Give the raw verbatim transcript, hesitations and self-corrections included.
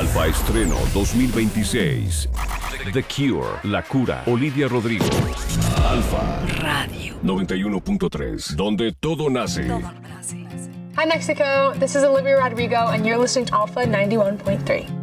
Alfa Estreno dos mil veintiséis. The Cure, La Cura, Olivia Rodrigo. Alfa Radio noventa y uno punto tres, donde todo nace. Hi Mexico, this is Olivia Rodrigo and you're listening to Alpha ninety-one point three.